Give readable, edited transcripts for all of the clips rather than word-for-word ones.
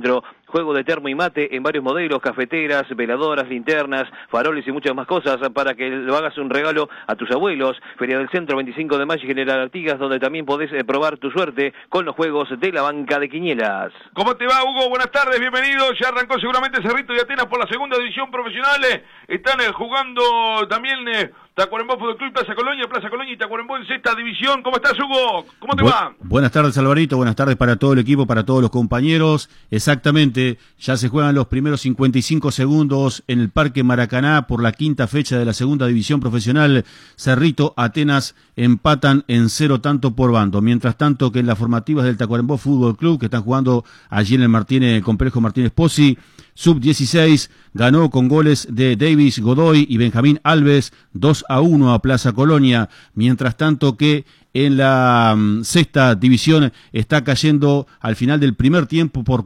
Centro, juego de termo y mate en varios modelos, cafeteras, veladoras, linternas, faroles y muchas más cosas para que lo hagas un regalo a tus abuelos. Feria del Centro, 25 de mayo, General Artigas, donde también podés probar tu suerte con los juegos de la banca de Quinielas. ¿Cómo te va, Hugo? Buenas tardes, bienvenido. Ya arrancó seguramente Cerrito y Atenas por la segunda división profesional. Están jugando también Tacuarembó Fútbol Club, Plaza Colonia y Tacuarembó en sexta división. ¿Cómo estás, Hugo? ¿Cómo te va? Buenas tardes, Alvarito. Buenas tardes para todo el equipo, para todos los compañeros. Exactamente, ya se juegan los primeros 55 segundos en el Parque Maracaná por la quinta fecha de la segunda división profesional. Cerrito, Atenas empatan en 0 tanto por bando. Mientras tanto que en las formativas del Tacuarembó Fútbol Club, que están jugando allí en el Complejo Martínez Pozzi, Sub-16 ganó con goles de Davis Godoy y Benjamín Alves 2-1 a Plaza Colonia, mientras tanto que en la sexta división está cayendo al final del primer tiempo por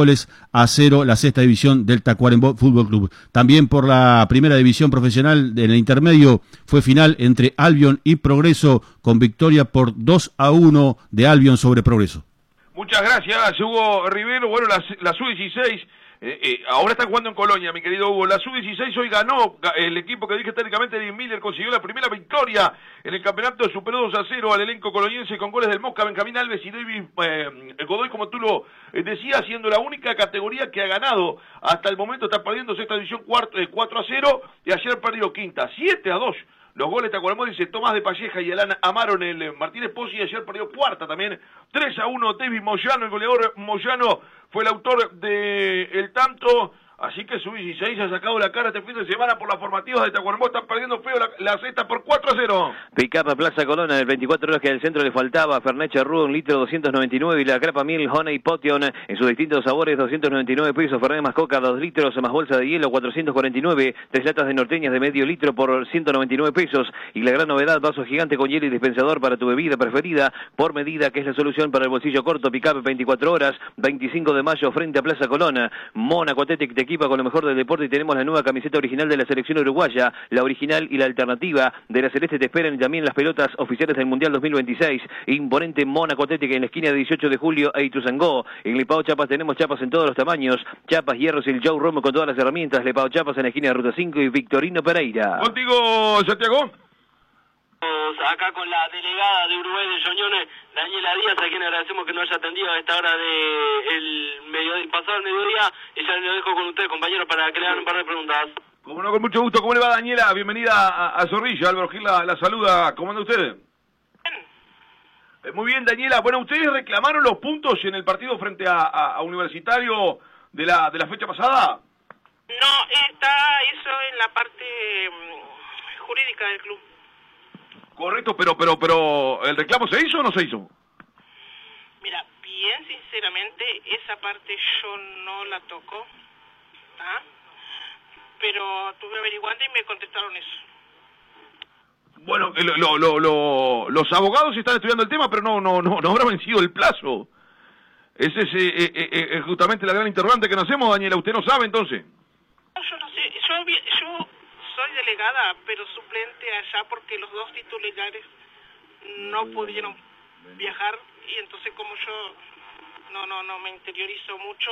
4-0 la sexta división del Tacuarembó Fútbol Club. También por la primera división profesional en el intermedio fue final entre Albion y Progreso con victoria por 2-1 de Albion sobre Progreso. Muchas gracias, Hugo Rivero. Bueno, la Sub-16... ahora está jugando en Colonia, mi querido Hugo. La Sub-16 hoy ganó el equipo que dije técnicamente, Dean Miller, consiguió la primera victoria en el campeonato, superó 2-0 al elenco coloniense con goles del Mosca, Benjamín Alves y David Godoy, como tú lo decías, siendo la única categoría que ha ganado hasta el momento. Está perdiendo sexta división 4-0 y ayer perdió quinta, 7-2. Los goles de Tacuarembó, dice Tomás de Palleja y Alan Amaro en el Martínez Pozzi, y ayer perdió cuarta también, 3-1, David Moyano, el goleador Moyano fue el autor del tanto. Así que Sub-16 ha sacado la cara este fin de semana por las formativas de Tacuarembó. Están perdiendo feo la sexta por 4-0. Picapa Plaza Colona, en 24 horas que al centro le faltaba Fernet Charrúa, 1 litro 299, y la Crapa Miel Honey Potion en sus distintos sabores, 299 pesos. Fernet más Coca, 2 litros más bolsa de hielo, 449. 3 latas de norteñas de medio litro por 199 pesos. Y la gran novedad, vaso gigante con hielo y dispensador para tu bebida preferida por medida, que es la solución para el bolsillo corto. Picapa 24 horas, 25 de mayo, frente a Plaza Colona. Mónaco Athletic te equipa con lo mejor del deporte, y tenemos la nueva camiseta original de la selección uruguaya. La original y la alternativa de la celeste te esperan, y también las pelotas oficiales del Mundial 2026. Imponente Mónaco Athletic en la esquina de 18 de julio e Ituzaingó. En Lepao Chapas tenemos chapas en todos los tamaños, chapas, hierros y el Joe Romo con todas las herramientas. Lepao Chapas en la esquina de Ruta 5 y Victorino Pereira. Contigo, Santiago. Acá con la delegada de Uruguay de Yoñones, Daniela Díaz, a quien agradecemos que nos haya atendido a esta hora pasado el mediodía, y ya lo dejo con usted, compañero, para que le hagan un par de preguntas. Como no, con mucho gusto. ¿Cómo le va, Daniela? Bienvenida a Zorrilla. Álvaro Gil la saluda. ¿Cómo anda usted? Muy bien, Daniela. Bueno, ustedes reclamaron los puntos en el partido frente a Universitario de la fecha pasada. No, eso en la parte jurídica del club. Correcto, pero ¿el reclamo se hizo o no se hizo? Mira, bien sinceramente, esa parte yo no la toco, ¿ah? Pero estuve averiguando y me contestaron eso. Bueno, los abogados están estudiando el tema, pero no habrá vencido el plazo. Ese es justamente la gran interrogante que nos hacemos, Daniela. ¿Usted no sabe, entonces? No, yo no sé. Yo soy delegada, pero suplente allá porque los dos titulares no pudieron viajar, y entonces como yo no me interiorizo mucho,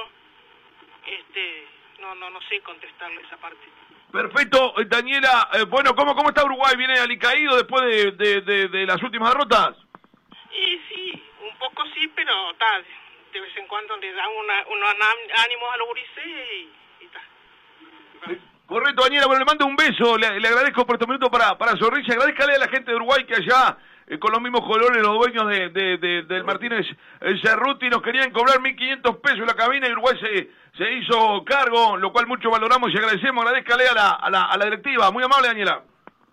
no sé contestarle esa parte. Perfecto, Daniela. Bueno, ¿cómo está Uruguay? ¿Viene alicaído después de las últimas derrotas? Y sí, un poco sí, pero de vez en cuando le dan unos ánimos a los gurises y tal. Correcto, Daniela. Bueno, le mando un beso. Le agradezco por estos minutos para Zorrilla. Agradezcale a la gente de Uruguay que allá, con los mismos colores, los dueños del Martínez Cerruti, nos querían cobrar 1.500 pesos en la cabina, y Uruguay se hizo cargo, lo cual mucho valoramos y agradecemos. Agradezcale a la directiva. Muy amable, Daniela.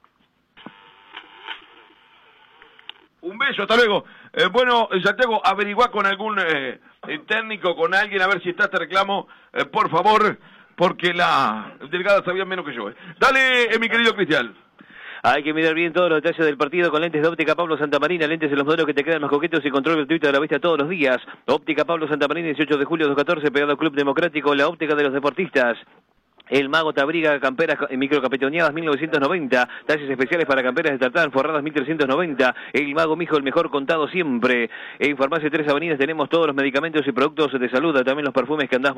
Un beso, hasta luego. Bueno, Santiago, averiguá con algún técnico, con alguien, a ver si está este reclamo, por favor, porque la delegada sabía menos que yo. Dale, mi querido Cristian. Hay que mirar bien todos los detalles del partido con lentes de Óptica Pablo Santamarina, lentes en los modelos que te quedan más coquetos y control gratuito de la vista todos los días. Óptica Pablo Santamarina, 18 de julio 214, pegado al Club Democrático, la óptica de los deportistas. El Mago te abriga camperas microcapetoneadas 1990, talles especiales para camperas de tartán, forradas 1390. El Mago Mijo, el mejor contado siempre. En Farmacia Tres Avenidas tenemos todos los medicamentos y productos de salud, también los perfumes que andás